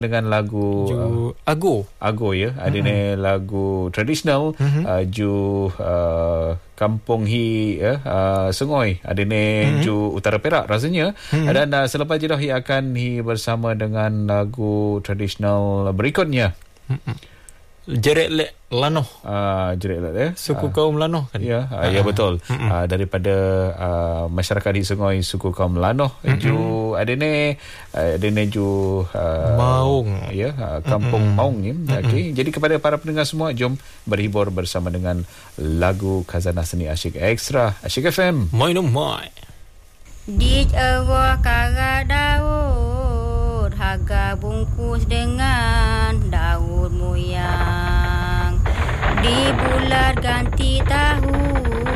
dengan lagu Ago ya. Ada ni lagu tradisional ju kampung hi ya, Sungoi. Ada ni ju Utara Perak rasanya. Dan selepas jedah ia akan bersama dengan lagu tradisional berikutnya. Jerit Lek Lanoh. Jerit Lek ya. Suku kaum Lanoh kan? Ya, ya betul. Daripada masyarakat di Sungoi, suku kaum Lanoh. Ju ada ni ju Maung. Ya, kampung Maung ni. Okey. Jadi kepada para pendengar semua, jom berhibur bersama dengan lagu Khazanah Seni Asyik Extra Asyik FM. Moi no moi. Di awak kara daun, harga bungkus dengan daun moyang. Di bulan ganti tahun,